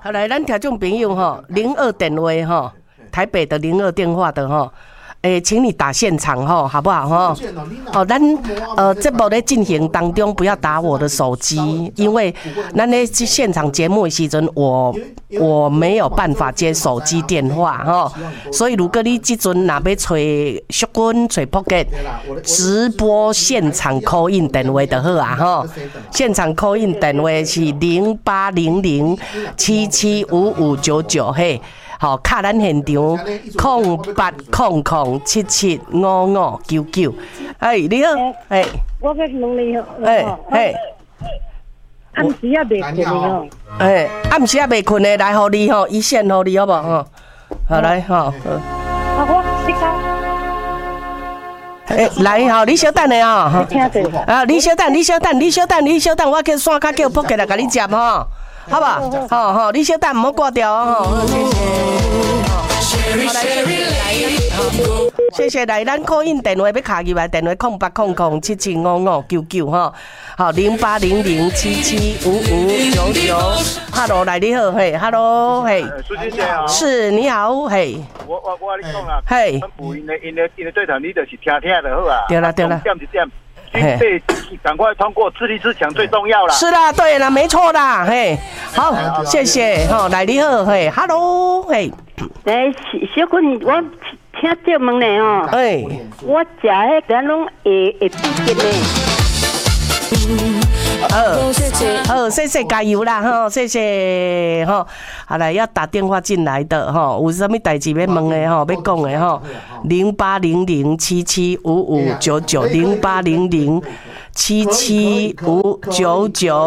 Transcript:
好来，咱听众朋友哈，02电话哈，台北的02电话的哈。请你打现场哈，好不好哈？好，咱节目在进行当中，不要打我的手机，因为咱在现场节目的时阵，我没有办法接手机电话哈。所以如果你这阵若要找淑君、找扑克，直播现场 call in 电话就好啊哈。现场 call in 电话是0800775599嘿。好，卡咱现场0800775599。哎，你好，哎， 我要问你哦，暗时也未困哦， 暗时也未困的，来，互你吼，一线互你好不好？吼，好来吼， 我来吼，你稍等的哦， 听到你稍等，我去线卡叫扑克来甲你接吼。好吧，好，你稍等，唔好挂掉哦，谢谢来，咱 call in 电话要卡入来，电话0800775599哈，好0800775599。Hello， 来你好，嘿 ，Hello， 嘿， 苏金姐啊， 是你好，嘿， 我跟你讲啦， 嘿， 因的对头，你就是听就好啊， 对啦， 点一点。对，赶快通过，自立自强最重要啦。 是啦，对啦，没错啦，嘿，好，谢谢，好，来你好，嘿 ，Hello， 嘿， 小君，我听节目呢哦，我食迄个拢会变质呢。 好，谢谢，加油啦，哈，谢谢，哈，好来，要打电话进来的哈，有什么代志要问的哈，要讲的哈，0800775599，0800775599。